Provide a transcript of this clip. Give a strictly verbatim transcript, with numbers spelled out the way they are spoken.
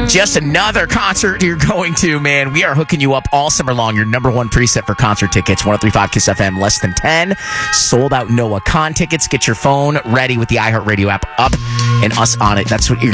Just another concert you're going to, man. We are hooking you up all summer long. Your number one preset for concert tickets. one oh three point five Kiss F M, less than ten. Sold out Noah Khan tickets. Get your phone ready with the iHeartRadio app up and us on it. That's what you're